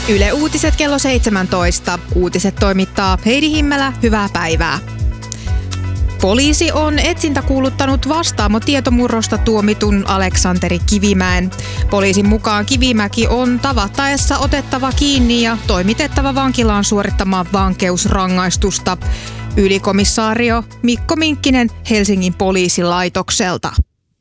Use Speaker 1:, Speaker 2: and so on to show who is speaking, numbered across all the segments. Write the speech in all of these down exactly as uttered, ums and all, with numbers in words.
Speaker 1: Yle Uutiset kello seitsemäntoista. Uutiset toimittaa Heidi Himmelä. Hyvää päivää. Poliisi on etsintäkuuluttanut Vastaamo tietomurrosta tuomitun Aleksanteri Kivimäen. Poliisin mukaan Kivimäki on tavattaessa otettava kiinni ja toimitettava vankilaan suorittamaan vankeusrangaistusta. Ylikomissaario Mikko Minkkinen Helsingin poliisilaitokselta.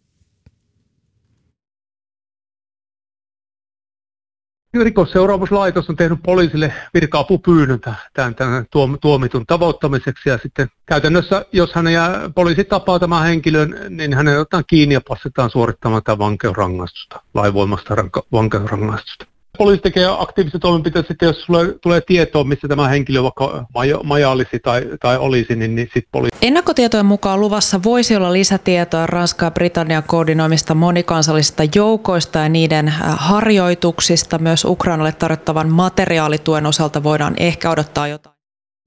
Speaker 2: Rikosseuraamuslaitos on tehnyt poliisille virka-apupyynnön tämän, tämän tuomitun tavoittamiseksi ja sitten käytännössä, jos hän ja poliisi tapaa tämän henkilön, niin hänen otetaan kiinni ja passetaan suorittamaan tämän vankeusrangaistusta, lainvoimasta vankeusrangaistusta. Poliisi tekee aktiivisia toimenpiteitä sitten, jos sulle tulee tietoa, missä tämä henkilö vaikka maja, majailisi tai, tai olisi, niin, niin sitten poliisi.
Speaker 3: Ennakkotietojen mukaan luvassa voisi olla lisätietoa Ranskan ja Britannian koordinoimista monikansallisista joukoista ja niiden harjoituksista. Myös Ukrainalle tarjottavan materiaalituen osalta voidaan ehkä odottaa jotain.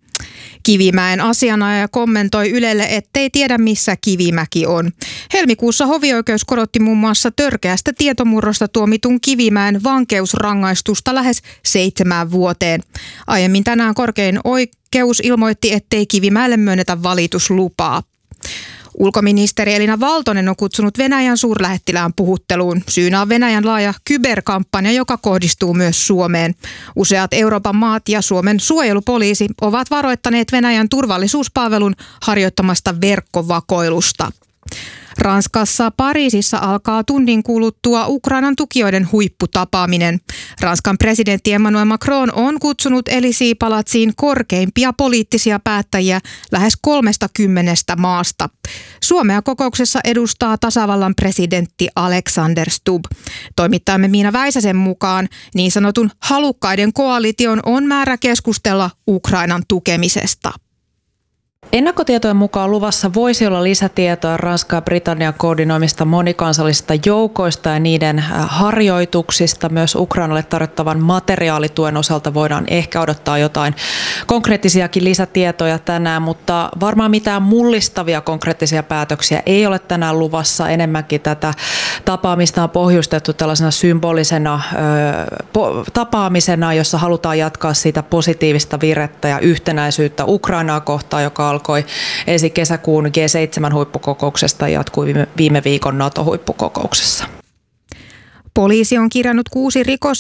Speaker 1: Kivimäen asianajaja kommentoi Ylelle, ettei tiedä missä Kivimäki on. Helmikuussa hovioikeus korotti muun muassa törkeästä tietomurrosta tuomitun Kivimäen vankeusrangaistusta lähes seitsemään vuoteen. Aiemmin tänään korkein oikeus ilmoitti, ettei Kivimäelle myönnetä valituslupaa. Ulkoministeri Elina Valtonen on kutsunut Venäjän suurlähettilään puhutteluun. Syynä on Venäjän laaja kyberkampanja, joka kohdistuu myös Suomeen. Useat Euroopan maat ja Suomen suojelupoliisi ovat varoittaneet Venäjän turvallisuuspalvelun harjoittamasta verkkovakoilusta. Ranskassa Pariisissa alkaa tunnin kuluttua Ukrainan tukijoiden huipputapaaminen. Ranskan presidentti Emmanuel Macron on kutsunut Élysée-palatsiin korkeimpia poliittisia päättäjiä lähes kolmestakymmenestä maasta. Suomea kokouksessa edustaa tasavallan presidentti Alexander Stubb. Toimittajamme Miina Väisäsen mukaan niin sanotun halukkaiden koalition on määrä keskustella Ukrainan tukemisesta.
Speaker 3: Ennakkotietojen mukaan luvassa voisi olla lisätietoa Ranskan ja Britannian koordinoimista monikansallisista joukoista ja niiden harjoituksista. Myös Ukrainalle tarjottavan materiaalituen osalta voidaan ehkä odottaa jotain konkreettisiakin lisätietoja tänään, mutta varmaan mitään mullistavia konkreettisia päätöksiä ei ole tänään luvassa. Enemmänkin tätä tapaamista on pohjustettu tällaisena symbolisena ö, po, tapaamisena, jossa halutaan jatkaa siitä positiivista virettä ja yhtenäisyyttä Ukrainaa kohtaan, joka alkoi ensi kesäkuun G seitsemän -huippukokouksesta ja jatkui viime, viime viikon NATO-huippukokouksessa.
Speaker 1: Poliisi on kirjannut kuusi rikos